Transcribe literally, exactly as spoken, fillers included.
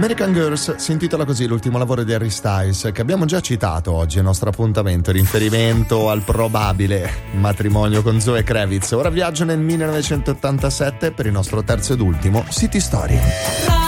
American Girls si intitola così l'ultimo lavoro di Harry Styles, che abbiamo già citato oggi al nostro appuntamento in riferimento al probabile matrimonio con Zoe Kravitz. Ora viaggio nel millenovecentottantasette per il nostro terzo ed ultimo City Story.